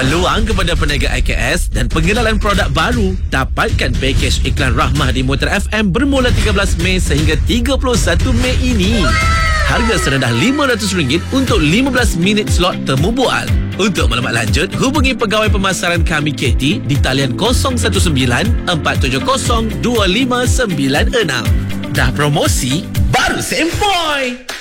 peluang kepada peniaga IKS dan pengenalan produk baru. Dapatkan pakej iklan Rahmah di Mutar FM bermula 13 Mei sehingga 31 Mei ini. Harga serendah RM500 untuk 15 minit slot temu bual. Untuk maklumat lanjut, hubungi pegawai pemasaran kami Katie di talian 019-470-2596. Dah promosi, baru sempoi.